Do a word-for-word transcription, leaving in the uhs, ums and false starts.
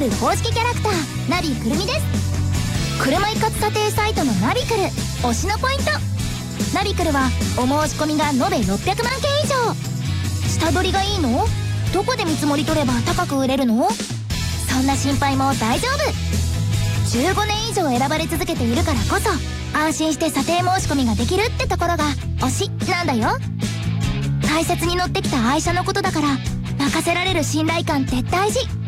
ル公式キャラクターナビくるみです。車一括査定サイトのナビクル推しのポイント。ナビクルはお申し込みが延べろっぴゃくまんけん以上。下取りがいいの？どこで見積もり取れば高く売れるの？そんな心配も大丈夫。じゅうごねん以上選ばれ続けているからこそ安心して査定申し込みができるってところが推しなんだよ。大切に乗ってきた愛車のことだから任せられる信頼感って大事。